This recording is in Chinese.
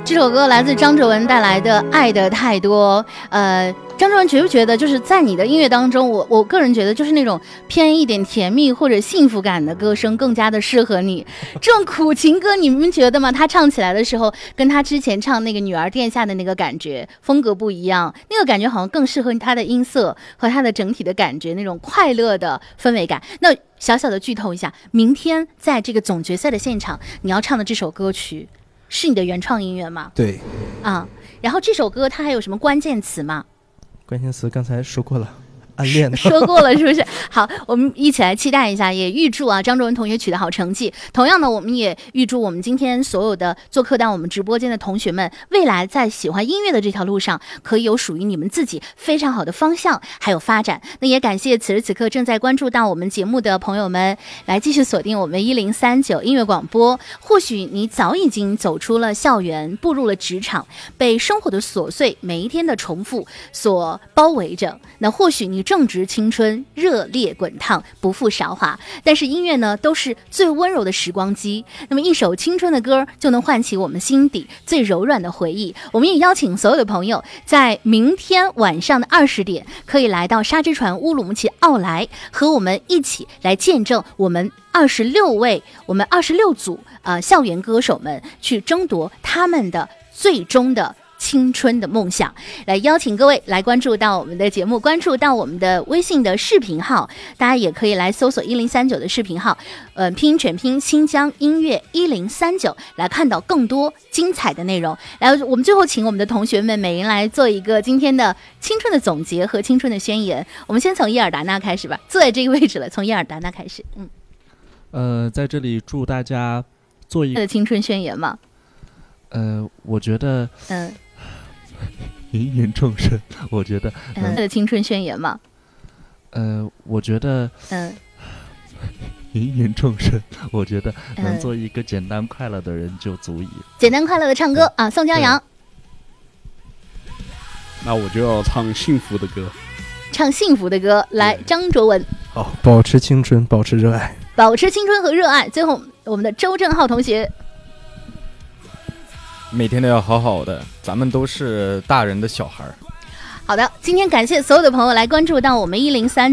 这首歌来自张哲文带来的《爱的太多》。张哲文觉不觉得就是在你的音乐当中，我个人觉得就是那种偏一点甜蜜或者幸福感的歌声更加的适合你。这种苦情歌你们觉得吗？他唱起来的时候跟他之前唱那个女儿殿下的那个感觉风格不一样，那个感觉好像更适合他的音色和他的整体的感觉，那种快乐的氛围感。那小小的剧透一下，明天在这个总决赛的现场你要唱的这首歌曲是你的原创音乐吗？ 对啊，然后这首歌它还有什么关键词吗？ 关键词刚才说过了，暗恋说过了是不是？好，我们一起来期待一下，也预祝张哲文同学取得好成绩。同样呢，我们也预祝我们今天所有的做客到我们直播间的同学们，未来在喜欢音乐的这条路上，可以有属于你们自己非常好的方向还有发展。那也感谢此时此刻正在关注到我们节目的朋友们，来继续锁定我们1039音乐广播。或许你早已经走出了校园，步入了职场，被生活的琐碎每一天的重复所包围着。那或许你正值青春，热烈滚烫，不负韶华，但是音乐呢，都是最温柔的时光机。那么一首青春的歌就能唤起我们心底最柔软的回忆。我们也邀请所有的朋友在明天晚上的20点可以来到沙之船乌鲁木齐奥莱，和我们一起来见证我们26组校园歌手们去争夺他们的最终的青春的梦想。来邀请各位来关注到我们的节目，关注到我们的微信的视频号，大家也可以来搜索1039的视频号，拼音全拼新疆音乐1039，来看到更多精彩的内容。来，我们最后请我们的同学们每人来做一个今天的青春的总结和青春的宣言。我们先从叶尔达娜开始吧，坐在这个位置了，从叶尔达娜开始。 在这里祝大家做一个青春宣言嘛。 我觉得芸芸众生，我觉得的青春宣言嘛。 我觉得芸芸众生，我觉得能做一个简单快乐的人就足以。 简单快乐的唱歌啊，宋江阳。 那我就要唱幸福的歌。 唱幸福的歌，来，张卓文。 好，保持青春，保持热爱， 保持青春和热爱。最后，我们的周正浩同学。 每天都要好好的，咱们都是大人的小孩。 好的，今天感谢所有的朋友来关注到我们103